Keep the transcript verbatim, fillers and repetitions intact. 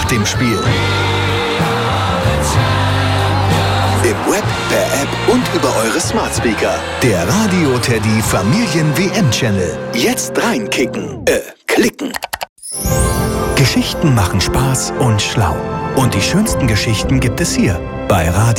dem Spiel. Im Web, per App und über eure Smart Speaker. Der Radio Teddy Familien-W M-Channel. Jetzt reinkicken. Äh, klicken. Geschichten machen Spaß und schlau. Und die schönsten Geschichten gibt es hier bei Radio